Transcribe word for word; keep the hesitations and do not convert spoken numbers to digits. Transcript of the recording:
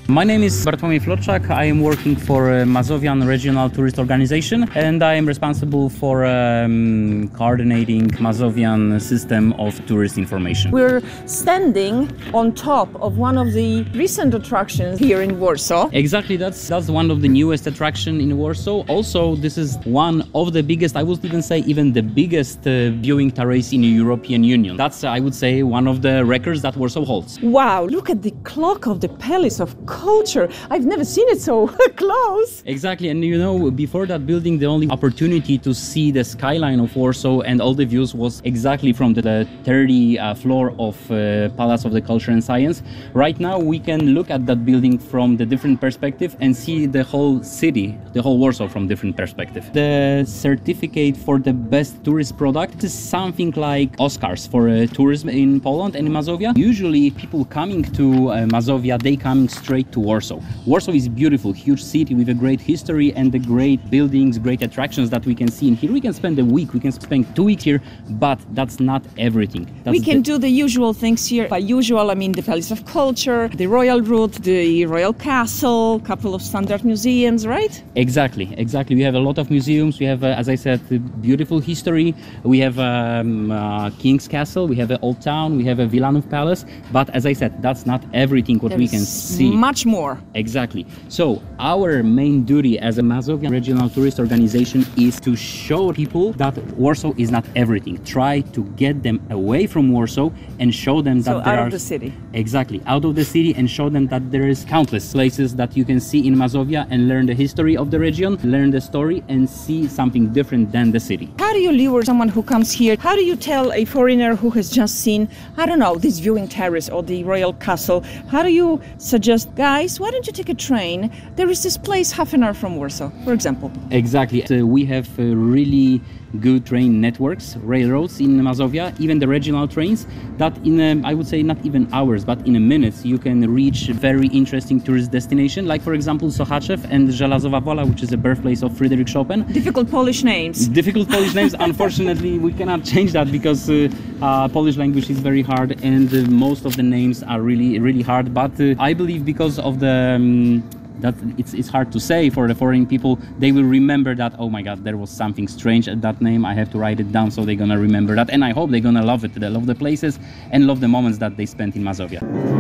My name is Bartłomiej Florczak. I am working for uh, Mazovian Regional Tourist Organization, and I am responsible for um, coordinating Mazovian system of tourist information. We're standing on top of one of the recent attractions here in Warsaw. Exactly, that's that's one of the newest attraction in Warsaw. Also, this is one of the biggest, I would even say even the biggest uh, viewing terrace in the European Union. That's, uh, I would say, one of the records that Warsaw holds. Wow, look at the clock of the Palace of Culture. I've never seen it so close. Exactly, and you know, before that building, the only opportunity to see the skyline of Warsaw and all the views was exactly from the, the thirtieth uh, floor of uh, Palace of the Culture and Science. Right now, we can look at that building from the different perspective and see the whole city, the whole Warsaw from different perspective. The certificate for the best tourist product is something like Oscars for uh, tourism in Poland and in Mazovia. Usually, people coming to uh, Mazovia, they come straight to Warsaw. Warsaw is a beautiful, huge city with a great history and the great buildings, great attractions that we can see. And here we can spend a week, we can spend two weeks here, but that's not everything. That's we can the... do the usual things here. By usual, I mean the Palace of Culture, the Royal Route, the Royal Castle, a couple of standard museums, right? Exactly, exactly. We have a lot of museums. We have, uh, as I said, beautiful history. We have um, uh, King's Castle, we have an Old Town, we have a Wilanów Palace. But as I said, that's not everything what There we can is see. Much more. Exactly. So our main duty as a Mazovian Regional Tourist Organization is to show people that Warsaw is not everything. Try to get them away from Warsaw and show them that So there out are... of the city. Exactly, out of the city, and show them that there is countless places that you can see in Mazovia and learn the history of the region, learn the story and see something different than the city. How do you lure someone who comes here? How do you tell a foreigner who has just seen, I don't know, this viewing terrace or the Royal Castle, how do you suggest, guys, why don't you take a train? There is this place half an hour from Warsaw, for example. Exactly. So we have uh, really good train networks, railroads in Mazovia, even the regional trains, that in, a, I would say, not even hours, but in a minute, you can reach very interesting tourist destination, like, for example, Sochaczew and Żelazowa Wola, which is the birthplace of Fryderyk Chopin. Difficult Polish names. Difficult Polish names. Unfortunately, we cannot change that because uh, uh, Polish language is very hard and uh, most of the names are really, really hard. But uh, I believe because of the... Um, that it's, it's hard to say for the foreign people, they will remember that, oh my god, there was something strange at that name, I have to write it down, so they're gonna remember that, and I hope they're gonna love it. They love the places and love the moments that they spent in Mazovia.